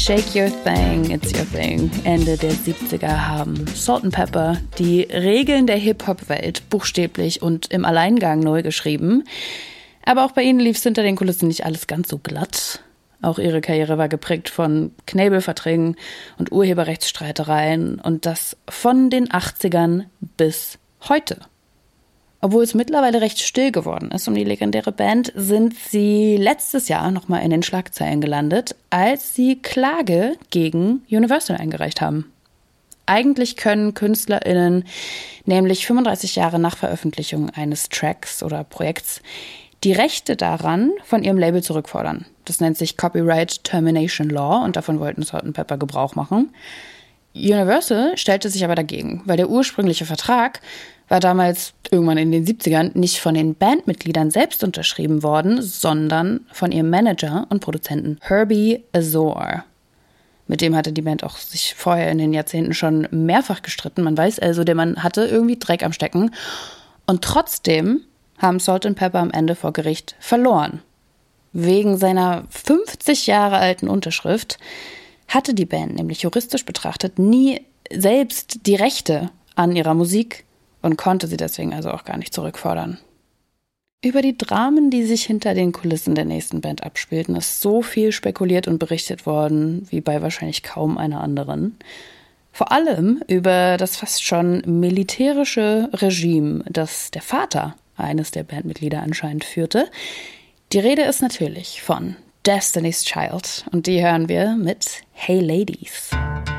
Shake Your Thing, It's Your Thing. Ende der 70er haben Salt-N-Pepa die Regeln der Hip-Hop-Welt buchstäblich und im Alleingang neu geschrieben. Aber auch bei ihnen lief es hinter den Kulissen nicht alles ganz so glatt. Auch ihre Karriere war geprägt von Knebelverträgen und Urheberrechtsstreitereien und das von den 80ern bis heute. Obwohl es mittlerweile recht still geworden ist um die legendäre Band, sind sie letztes Jahr nochmal in den Schlagzeilen gelandet, als sie Klage gegen Universal eingereicht haben. Eigentlich können KünstlerInnen nämlich 35 Jahre nach Veröffentlichung eines Tracks oder Projekts die Rechte daran von ihrem Label zurückfordern. Das nennt sich Copyright Termination Law und davon wollten Salt-N-Pepa Gebrauch machen. Universal stellte sich aber dagegen, weil der ursprüngliche Vertrag war damals irgendwann in den 70ern nicht von den Bandmitgliedern selbst unterschrieben worden, sondern von ihrem Manager und Produzenten Herbie Azor. Mit dem hatte die Band auch sich vorher in den Jahrzehnten schon mehrfach gestritten. Man weiß also, der Mann hatte irgendwie Dreck am Stecken. Und trotzdem haben Salt-N-Pepa am Ende vor Gericht verloren. Wegen seiner 50 Jahre alten Unterschrift hatte die Band nämlich juristisch betrachtet nie selbst die Rechte an ihrer Musik und konnte sie deswegen also auch gar nicht zurückfordern. Über die Dramen, die sich hinter den Kulissen der nächsten Band abspielten, ist so viel spekuliert und berichtet worden, wie bei wahrscheinlich kaum einer anderen. Vor allem über das fast schon militärische Regime, das der Vater eines der Bandmitglieder anscheinend führte. Die Rede ist natürlich von Destiny's Child und die hören wir mit Hey Ladies.